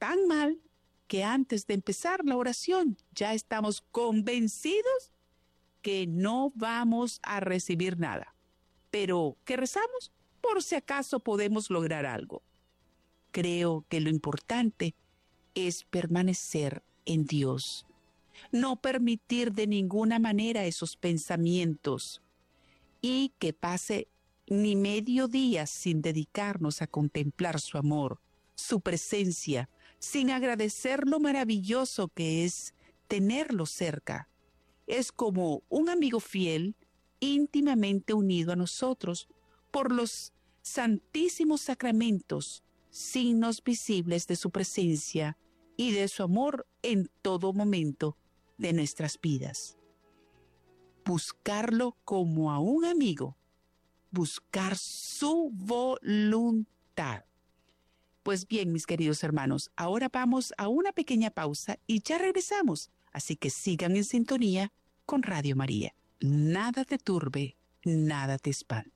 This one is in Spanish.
tan mal que antes de empezar la oración ya estamos convencidos que no vamos a recibir nada, pero que rezamos por si acaso podemos lograr algo. Creo que lo importante es permanecer en Dios, no permitir de ninguna manera esos pensamientos y que pase ni medio día sin dedicarnos a contemplar su amor, su presencia, sin agradecer lo maravilloso que es tenerlo cerca. Es como un amigo fiel, íntimamente unido a nosotros por los santísimos sacramentos, signos visibles de su presencia y de su amor en todo momento de nuestras vidas. Buscarlo como a un amigo, buscar su voluntad. Pues bien, mis queridos hermanos, ahora vamos a una pequeña pausa y ya regresamos, así que sigan en sintonía con Radio María. Nada te turbe, nada te espante.